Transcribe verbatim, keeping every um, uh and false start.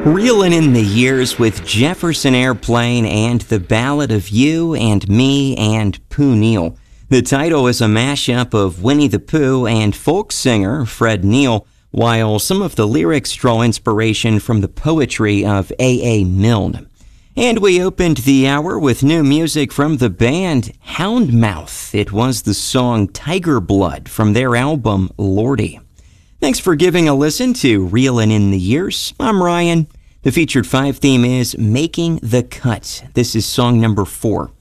Reelin' in the Years with Jefferson Airplane and The Ballad of You and Me and Pooh Neal. The title is a mashup of Winnie the Pooh and folk singer Fred Neil, while some of the lyrics draw inspiration from the poetry of A A. Milne. And we opened the hour with new music from the band Houndmouth. It was the song Tiger Blood from their album Lordy. Thanks for giving a listen to Reelin' in the Years. I'm Ryan. The featured five theme is Making the Cut. This is song number four.